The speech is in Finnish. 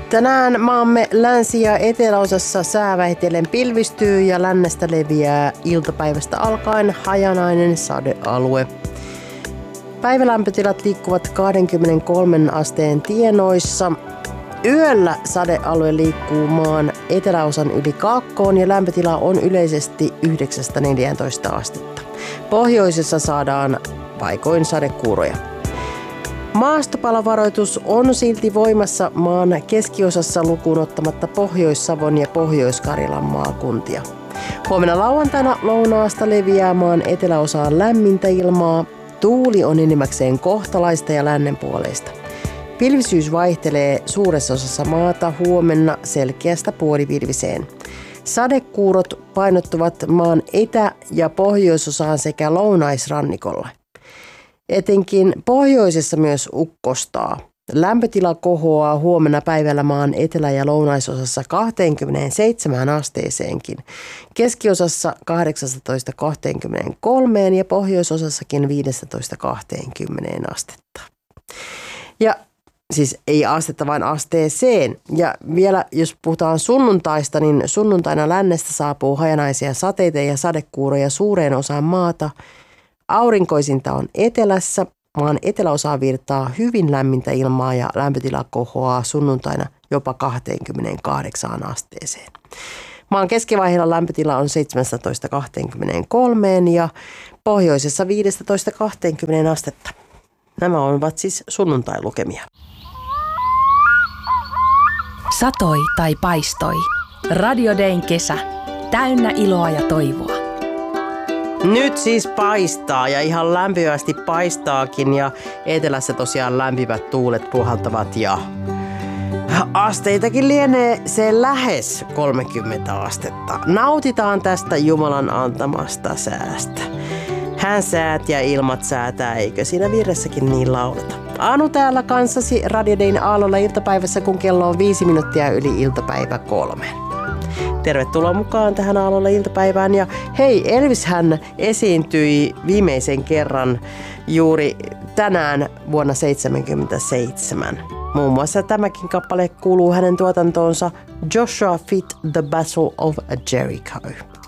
Tänään maamme länsi- ja eteläosassa sää vähitellen pilvistyy ja lännestä leviää iltapäivästä alkaen hajanainen sadealue. Päivälämpötilat liikkuvat 23 asteen tienoissa. Yöllä sadealue liikkuu maan eteläosan yli kaakkoon ja lämpötila on yleisesti 9-14 astetta. Pohjoisessa saadaan paikoin sadekuuroja. Maastopalovaroitus on silti voimassa maan keskiosassa lukuun ottamatta Pohjois-Savon ja Pohjois-Karjalan maakuntia. Huomenna lauantaina lounaasta leviää maan eteläosaan lämmintä ilmaa. Tuuli on enimmäkseen kohtalaista ja lännenpuoleista. Pilvisyys vaihtelee suuressa osassa maata huomenna selkeästä puolipilviseen. Sadekuurot painottuvat maan etä- ja pohjoisosaan sekä lounaisrannikolla. Etenkin pohjoisessa myös ukkostaa. Lämpötila kohoaa huomenna päivällä maan etelä- ja lounaisosassa 27 asteeseenkin. Keskiosassa 18-23 ja pohjoisosassakin 15-20 astetta. Ja siis ei astetta, vaan asteeseen. Ja vielä jos puhutaan sunnuntaista, niin sunnuntaina lännestä saapuu hajanaisia sateita ja sadekuuroja suureen osaan maata. Aurinkoisinta on etelässä. Maan eteläosaan virtaa hyvin lämmintä ilmaa ja lämpötila kohoaa sunnuntaina jopa 28 asteeseen. Maan keskivaiheella lämpötila on 17-23 ja pohjoisessa 15-20 astetta. Nämä ovat siis sunnuntailukemia. Satoi tai paistoi. Radio Dayn kesä. Täynnä iloa ja toivoa. Nyt siis paistaa ja ihan lämpimästi paistaakin ja etelässä tosiaan lämpimät tuulet puhaltavat ja asteitakin lienee se lähes 30 astetta. Nautitaan tästä Jumalan antamasta säästä. Hän säät ja ilmat säätää, eikö siinä virressäkin niin laulata? Anu täällä kanssasi Radio Dayn aallolla iltapäivässä, kun kello on 5 minuuttia yli iltapäivä 3. Tervetuloa mukaan tähän aallolla iltapäivään. Ja hei, Elvishän esiintyi viimeisen kerran juuri tänään vuonna 1977. Muun muassa tämäkin kappale kuuluu hänen tuotantoonsa Joshua Fit the Battle of Jericho.